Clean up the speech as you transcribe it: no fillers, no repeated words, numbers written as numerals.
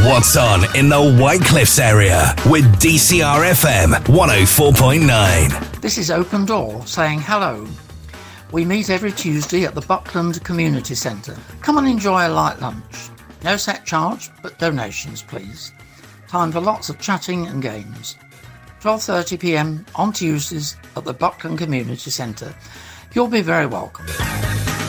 what's on in the White Cliffs area with DCR FM 104.9. This is Open Door saying hello. We meet every Tuesday at the Buckland Community Centre. Come and enjoy a light lunch. No set charge, but donations, please. Time for lots of chatting and games. 12:30 p.m. on Tuesdays at the Buckland Community Centre. You'll be very welcome.